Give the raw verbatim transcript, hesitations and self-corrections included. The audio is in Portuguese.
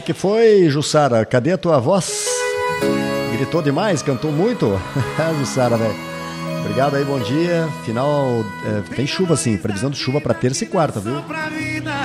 que foi, Jussara? Cadê a tua voz? Gritou demais? Cantou muito? Jussara, velho. Obrigado aí, bom dia. Final, é, tem chuva sim, previsão de chuva para terça e quarta, viu?